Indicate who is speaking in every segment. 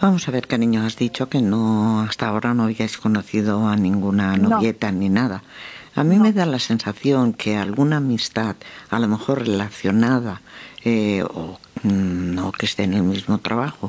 Speaker 1: Vamos a ver, cariño, has dicho que no, hasta ahora no habíais conocido a ninguna novieta ni nada. A mí me da la sensación que alguna amistad, a lo mejor relacionada, o no que esté en el mismo trabajo,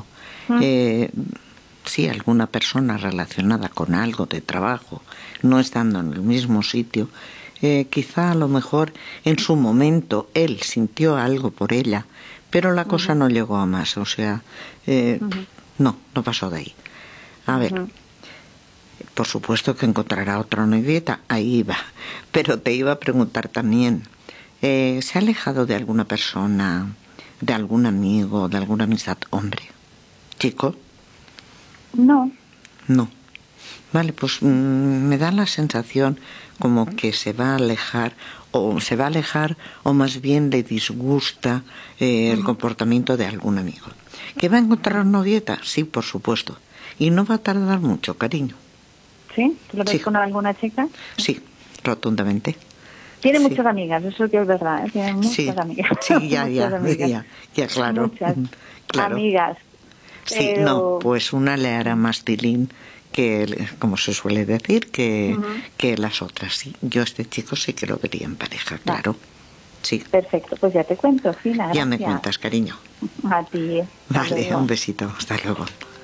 Speaker 1: sí, alguna persona relacionada con algo de trabajo, no estando en el mismo sitio, quizá a lo mejor en su momento él sintió algo por ella, pero la cosa no llegó a más, o sea, no pasó de ahí. A ver, por supuesto que encontrará otra novieta, ahí va, pero te iba a preguntar también, ¿se ha alejado de alguna persona, de algún amigo, de alguna amistad, hombre, chico?
Speaker 2: No.
Speaker 1: Vale, pues me da la sensación como que se va a alejar o más bien le disgusta el comportamiento de algún amigo. ¿Que va a encontrar novieta? Sí, por supuesto. Y no va a tardar mucho, cariño.
Speaker 2: ¿Sí? ¿Tú lo ves con alguna chica?
Speaker 1: Sí, rotundamente.
Speaker 2: Tiene muchas amigas, eso que es verdad, ¿eh? Tiene muchas amigas.
Speaker 1: Sí, ya, claro.
Speaker 2: Muchas
Speaker 1: claro.
Speaker 2: amigas.
Speaker 1: Sí, no, pues una le hará más tilín que, como se suele decir, que las otras. Sí, yo este chico sí que lo vería en pareja, claro. Sí.
Speaker 2: Perfecto, pues ya te cuento, Fina.
Speaker 1: Ya me cuentas, cariño.
Speaker 2: A ti.
Speaker 1: Vale, un besito, hasta luego.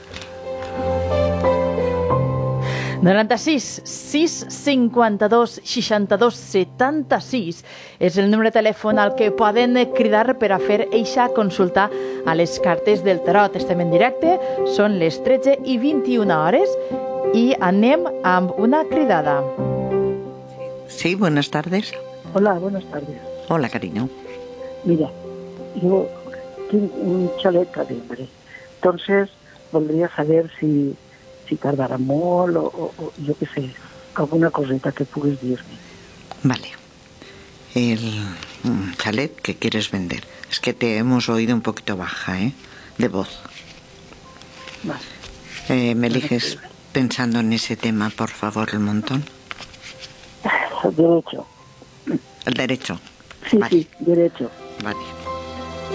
Speaker 3: 96 652 62 76 és el número de telèfon al que poden cridar per a fer eixa consulta a les cartes del tarot. Estem en directe, són les 13:21 i anem amb una cridada.
Speaker 1: Sí, buenas tardes.
Speaker 4: Hola, buenas tardes.
Speaker 1: Hola, cariño.
Speaker 4: Mira, yo tengo un chalet a Dembra, entonces volvería a saber si tardará molt o yo qué sé, alguna cosita que puedes decirme.
Speaker 1: Vale. El chalet que quieres vender. Es que te hemos oído un poquito baja, de voz.
Speaker 4: Vale.
Speaker 1: ¿Me eliges pensando en ese tema, por favor, el montón?
Speaker 4: Derecho.
Speaker 1: El derecho.
Speaker 4: Sí,
Speaker 1: vale.
Speaker 4: Sí, derecho.
Speaker 1: Vale.